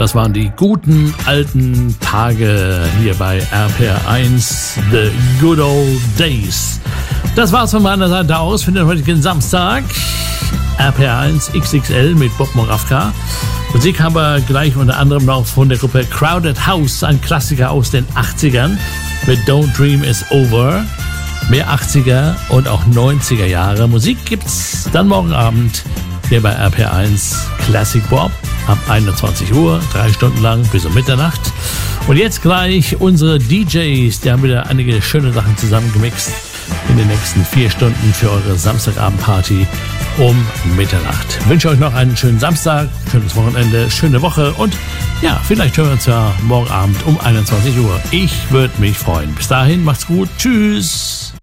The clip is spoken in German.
Das waren die guten alten Tage hier bei RPR1, The Good Old Days. Das war's von meiner Seite aus für den heutigen Samstag. RPR1 XXL mit Bob Moravka. Musik haben wir gleich unter anderem noch von der Gruppe Crowded House, ein Klassiker aus den 80ern mit Don't Dream Is Over. Mehr 80er und auch 90er Jahre Musik gibt's dann morgen Abend hier bei RPR1 Classic Bob ab 21 Uhr, 3 Stunden lang bis um Mitternacht. Und jetzt gleich unsere DJs, die haben wieder einige schöne Sachen zusammengemixt in den nächsten 4 Stunden für eure Samstagabendparty um Mitternacht. Ich wünsche euch noch einen schönen Samstag, schönes Wochenende, schöne Woche und ja, vielleicht hören wir uns ja morgen Abend um 21 Uhr. Ich würde mich freuen. Bis dahin, macht's gut. Tschüss.